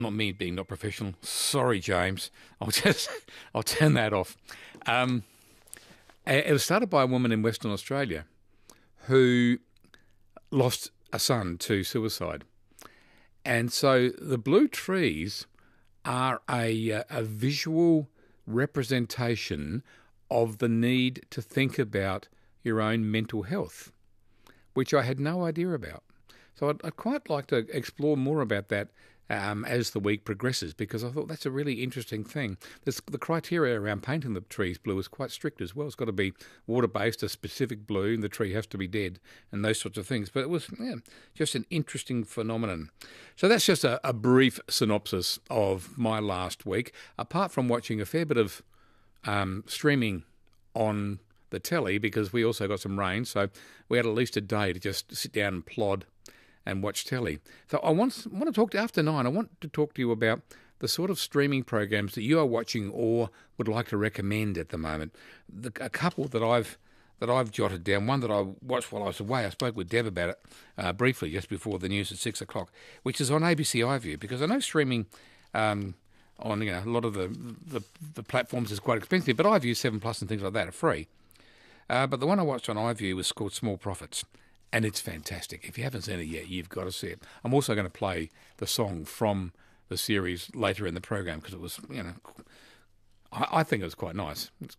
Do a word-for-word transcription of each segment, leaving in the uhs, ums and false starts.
Not me being not professional. Sorry, James. I'll just I'll turn that off. Um, it was started by a woman in Western Australia who lost a son to suicide, and so the blue trees are a a visual representation of the need to think about your own mental health, which I had no idea about. So I'd, I'd quite like to explore more about that um, as the week progresses, because I thought that's a really interesting thing. There's, the criteria around painting the trees blue is quite strict as well. It's got to be water-based, a specific blue, and the tree has to be dead, and those sorts of things. But it was yeah, just an interesting phenomenon. So that's just a, a brief synopsis of my last week, apart from watching a fair bit of um, streaming on the telly, because we also got some rain, so we had at least a day to just sit down and plod and watch telly. So I want, want to talk to, after nine, I want to talk to you about the sort of streaming programs that you are watching or would like to recommend at the moment. The, a couple that I've that I've jotted down, one that I watched while I was away. I spoke with Deb about it uh, briefly just before the news at six o'clock, which is on A B C iView, because I know streaming um, on you know a lot of the, the the platforms is quite expensive, but iView seven Plus and things like that are free. Uh, but the one I watched on iView was called Small Profits, and it's fantastic. If you haven't seen it yet, you've got to see it. I'm also going to play the song from the series later in the program, because it was, you know, I, I think it was quite nice. It's,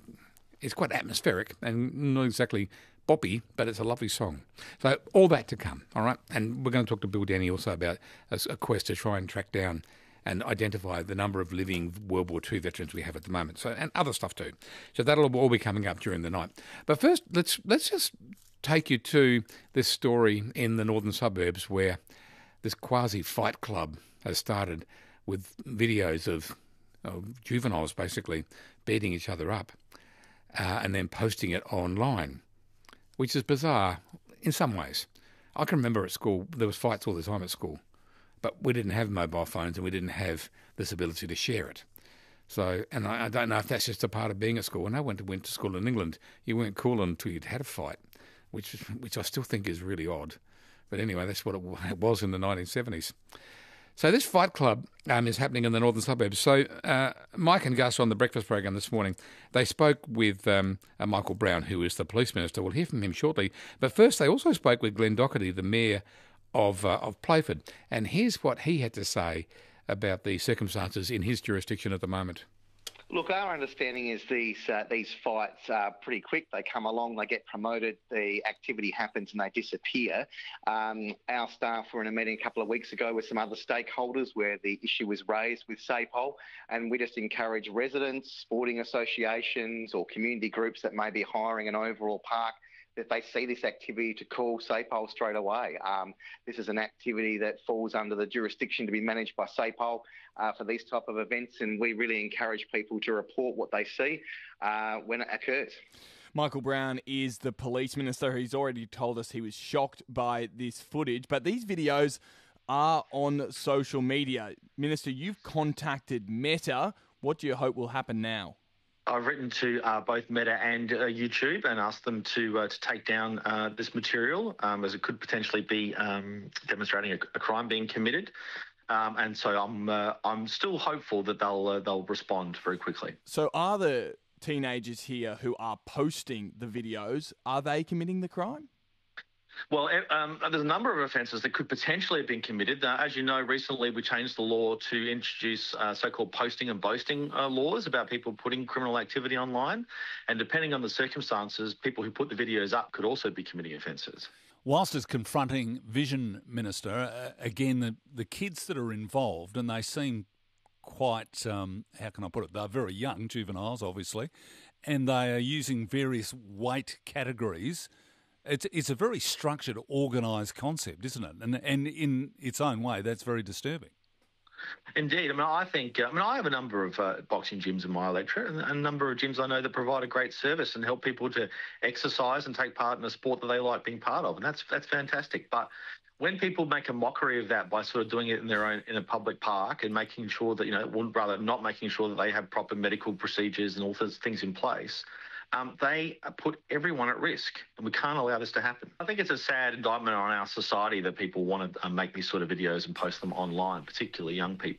it's quite atmospheric and not exactly boppy, but it's a lovely song. So all that to come, all right? And we're going to talk to Bill Denny also about a, a quest to try and track down and identify the number of living World War Two veterans we have at the moment. So, and other stuff too. So that'll all be coming up during the night. But first, let's let's just take you to this story in the northern suburbs where this quasi-fight club has started with videos of, of juveniles basically beating each other up uh, and then posting it online, which is bizarre in some ways. I can remember at school, there was fights all the time at school, but we didn't have mobile phones and we didn't have this ability to share it. So, and I, I don't know if that's just a part of being at school. When I went to, went to school in England, you weren't cool until you'd had a fight, which which I still think is really odd. But anyway, that's what it was in the nineteen seventies. So this fight club um, is happening in the northern suburbs. So uh, Mike and Gus on the breakfast program this morning, they spoke with um, uh, Michael Brown, who is the police minister. We'll hear from him shortly. But first, they also spoke with Glenn Doherty, the mayor of uh, of Playford. And here's what he had to say about the circumstances in his jurisdiction at the moment. Look, our understanding is these uh, these fights are pretty quick. They come along, they get promoted, the activity happens and they disappear. Um, our staff were in a meeting a couple of weeks ago with some other stakeholders where the issue was raised with SAPOL, and we just encourage residents, sporting associations or community groups that may be hiring an overall park, that they see this activity to call SAPOL straight away. Um, this is an activity that falls under the jurisdiction to be managed by SAPOL uh, for these type of events, and we really encourage people to report what they see uh, when it occurs. Michael Brown is the police minister. He's already told us he was shocked by this footage, but these videos are on social media. Minister, you've contacted Meta. What do you hope will happen now? I've written to uh, both Meta and uh, YouTube and asked them to uh, to take down uh, this material, um, as it could potentially be um, demonstrating a, a crime being committed. Um, and so I'm uh, I'm still hopeful that they'll uh, they'll respond very quickly. So are the teenagers here who are posting the videos, are they committing the crime? Well, um, there's a number of offences that could potentially have been committed. Uh, as you know, recently we changed the law to introduce uh, so-called posting and boasting uh, laws about people putting criminal activity online. And depending on the circumstances, people who put the videos up could also be committing offences. Whilst as confronting Vision Minister, uh, again, the, the kids that are involved, and they seem quite, um, how can I put it, they're very young, juveniles obviously, and they are using various weight categories. It's it's a very structured, organised concept, isn't it? And and in its own way, that's very disturbing. Indeed. I mean, I think, I mean, I have a number of uh, boxing gyms in my electorate, and a number of gyms I know that provide a great service and help people to exercise and take part in a sport that they like being part of, and that's that's fantastic. But when people make a mockery of that by sort of doing it in their own in a public park and making sure that, you know, well, rather not making sure that they have proper medical procedures and all those things in place, um, they put everyone at risk, and we can't allow this to happen. I think it's a sad indictment on our society that people want to uh, make these sort of videos and post them online, particularly young people.